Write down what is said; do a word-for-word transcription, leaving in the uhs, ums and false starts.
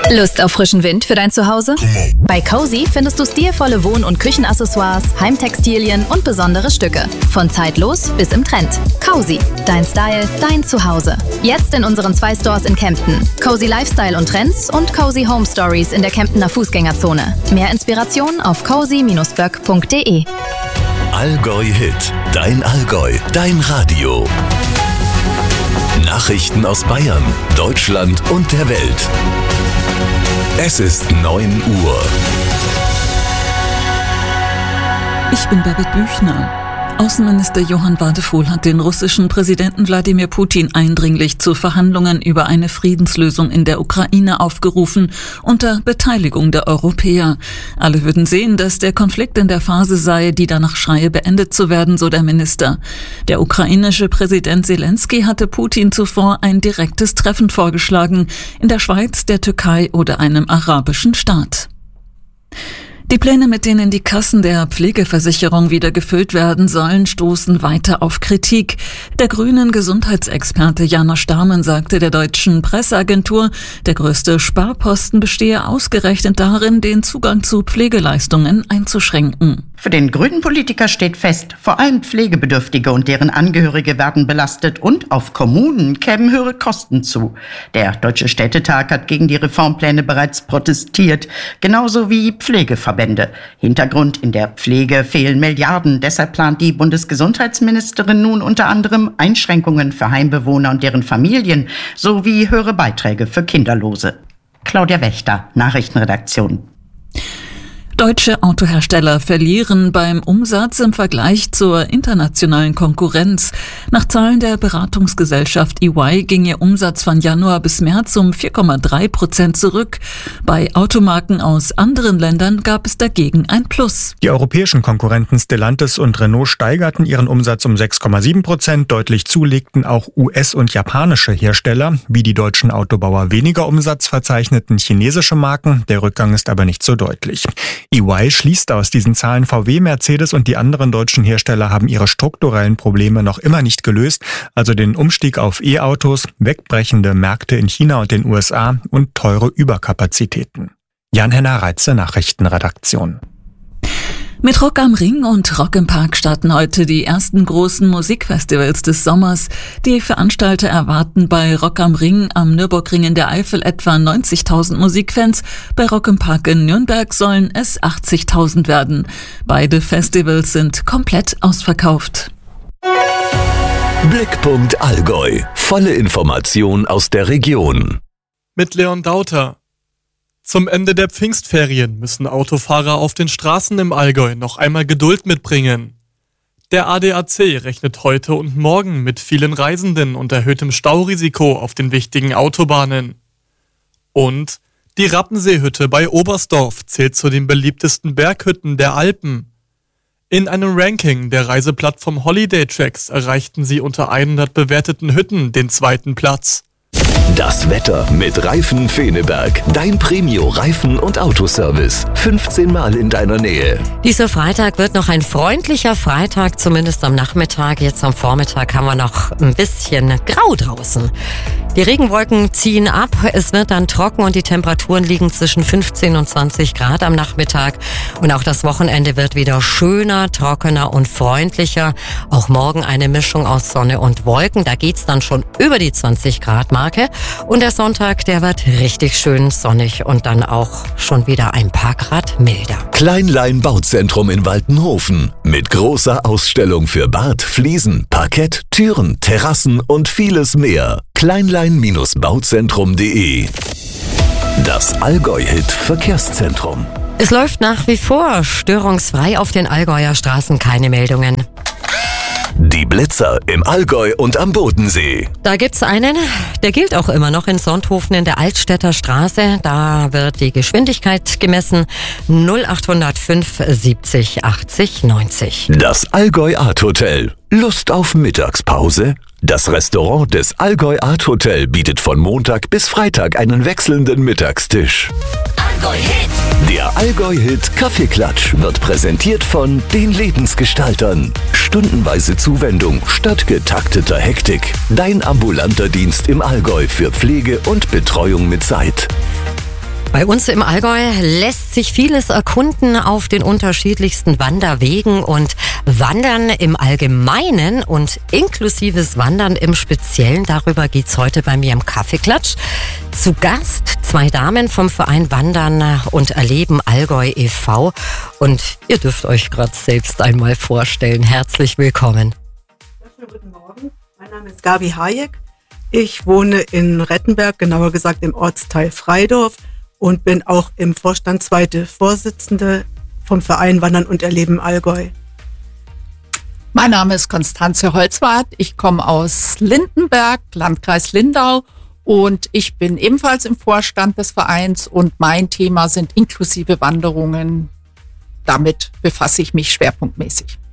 Lust auf frischen Wind für dein Zuhause? Bei Cozy findest du stilvolle Wohn- und Küchenaccessoires, Heimtextilien und besondere Stücke. Von zeitlos bis im Trend. Cozy. Dein Style, dein Zuhause. Jetzt in unseren zwei Stores in Kempten. Cozy Lifestyle und Trends und Cozy Home Stories in der Kemptener Fußgängerzone. Mehr Inspiration auf cozy Bindestrich böck Punkt de. Allgäu Hit. Dein Allgäu. Dein Radio. Nachrichten aus Bayern, Deutschland und der Welt. Es ist neun Uhr. Ich bin Babette Büchner. Außenminister Johann Wadephol hat den russischen Präsidenten Wladimir Putin eindringlich zu Verhandlungen über eine Friedenslösung in der Ukraine aufgerufen, unter Beteiligung der Europäer. Alle würden sehen, dass der Konflikt in der Phase sei, die danach schreie, beendet zu werden, so der Minister. Der ukrainische Präsident Zelensky hatte Putin zuvor ein direktes Treffen vorgeschlagen, in der Schweiz, der Türkei oder einem arabischen Staat. Die Pläne, mit denen die Kassen der Pflegeversicherung wieder gefüllt werden sollen, stoßen weiter auf Kritik. Der grünen Gesundheitsexperte Janosch Dahmen sagte der deutschen Presseagentur, der größte Sparposten bestehe ausgerechnet darin, den Zugang zu Pflegeleistungen einzuschränken. Für den grünen Politiker steht fest, vor allem Pflegebedürftige und deren Angehörige werden belastet und auf Kommunen kämen höhere Kosten zu. Der Deutsche Städtetag hat gegen die Reformpläne bereits protestiert, genauso wie Pflegeverbände. Hintergrund: in der Pflege fehlen Milliarden. Deshalb plant die Bundesgesundheitsministerin nun unter anderem Einschränkungen für Heimbewohner und deren Familien sowie höhere Beiträge für Kinderlose. Claudia Wächter, Nachrichtenredaktion. Deutsche Autohersteller verlieren beim Umsatz im Vergleich zur internationalen Konkurrenz. Nach Zahlen der Beratungsgesellschaft E Y ging ihr Umsatz von Januar bis März um vier Komma drei Prozent zurück. Bei Automarken aus anderen Ländern gab es dagegen ein Plus. Die europäischen Konkurrenten Stellantis und Renault steigerten ihren Umsatz um sechs Komma sieben Prozent. Deutlich zulegten auch U S- und japanische Hersteller. Wie die deutschen Autobauer weniger Umsatz verzeichneten chinesische Marken. Der Rückgang ist aber nicht so deutlich. E Y schließt aus diesen Zahlen, V W, Mercedes und die anderen deutschen Hersteller haben ihre strukturellen Probleme noch immer nicht gelöst, also den Umstieg auf E-Autos, wegbrechende Märkte in China und den U S A und teure Überkapazitäten. Jan-Henner Reitze, Nachrichtenredaktion. Mit Rock am Ring und Rock im Park starten heute die ersten großen Musikfestivals des Sommers. Die Veranstalter erwarten bei Rock am Ring am Nürburgring in der Eifel etwa neunzigtausend Musikfans. Bei Rock im Park in Nürnberg sollen es achtzigtausend werden. Beide Festivals sind komplett ausverkauft. Blickpunkt Allgäu. Volle Information aus der Region. Mit Leon Dauter. Zum Ende der Pfingstferien müssen Autofahrer auf den Straßen im Allgäu noch einmal Geduld mitbringen. Der A D A C rechnet heute und morgen mit vielen Reisenden und erhöhtem Staurisiko auf den wichtigen Autobahnen. Und die Rappenseehütte bei Oberstdorf zählt zu den beliebtesten Berghütten der Alpen. In einem Ranking der Reiseplattform Holiday Tracks erreichten sie unter hundert bewerteten Hütten den zweiten Platz. Das Wetter mit Reifen Feneberg. Dein Premio-Reifen- und Autoservice. fünfzehn Mal in deiner Nähe. Dieser Freitag wird noch ein freundlicher Freitag, zumindest am Nachmittag. Jetzt am Vormittag haben wir noch ein bisschen grau draußen. Die Regenwolken ziehen ab, es wird dann trocken und die Temperaturen liegen zwischen fünfzehn und zwanzig Grad am Nachmittag. Und auch das Wochenende wird wieder schöner, trockener und freundlicher. Auch morgen eine Mischung aus Sonne und Wolken. Da geht's dann schon über die zwanzig Grad Marke. Und der Sonntag, der wird richtig schön sonnig und dann auch schon wieder ein paar Grad milder. Kleinlein Bauzentrum in Waltenhofen. Mit großer Ausstellung für Bad, Fliesen, Parkett, Türen, Terrassen und vieles mehr. kleinlein Bauzentrum punkt de. Das Allgäu-Hit Verkehrszentrum. Es läuft nach wie vor störungsfrei auf den Allgäuer Straßen, keine Meldungen. Die Blitzer im Allgäu und am Bodensee. Da gibt's einen, der gilt auch immer noch in Sonthofen in der Altstädter Straße. Da wird die Geschwindigkeit gemessen. null acht null fünf siebzig achtzig neunzig. Das Allgäu Art Hotel. Lust auf Mittagspause? Das Restaurant des Allgäu Art Hotel bietet von Montag bis Freitag einen wechselnden Mittagstisch. Allgäu-Hit. Der Allgäu-Hit Kaffeeklatsch wird präsentiert von den Lebensgestaltern. Stundenweise Zuwendung statt getakteter Hektik. Dein ambulanter Dienst im Allgäu für Pflege und Betreuung mit Zeit. Bei uns im Allgäu lässt sich vieles erkunden auf den unterschiedlichsten Wanderwegen und Wandern im Allgemeinen und inklusives Wandern im Speziellen. Darüber geht's heute bei mir im Kaffeeklatsch. Zu Gast zwei Damen vom Verein Wandern und Erleben Allgäu e V und ihr dürft euch gerade selbst einmal vorstellen. Herzlich willkommen. Ja, schönen guten Morgen. Mein Name ist Gabi Hayek. Ich wohne in Rettenberg, genauer gesagt im Ortsteil Freidorf. Und bin auch im Vorstand zweite Vorsitzende vom Verein Wandern und Erleben Allgäu. Mein Name ist Konstanze Holzwart. Ich komme aus Lindenberg, Landkreis Lindau. Und ich bin ebenfalls im Vorstand des Vereins. Und mein Thema sind inklusive Wanderungen. Damit befasse ich mich schwerpunktmäßig.